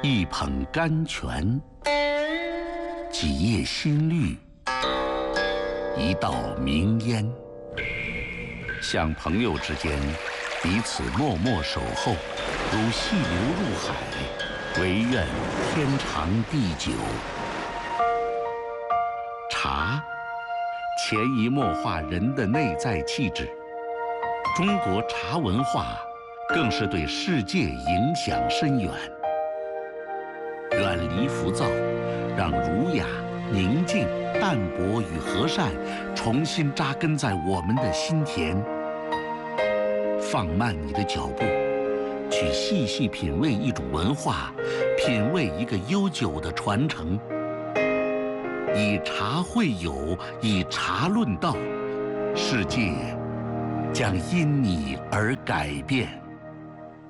一捧甘泉，几叶新绿，一道明烟，像朋友之间彼此默默守候，如细流入海，唯愿天长地久。茶，潜移默化人的内在气质。中国茶文化更是对世界影响深远。远离浮躁，让儒雅、宁静、淡泊与和善重新扎根在我们的心田。放慢你的脚步，去细细品味一种文化，品味一个悠久的传承。以茶会友，以茶论道，世界将因你而改变。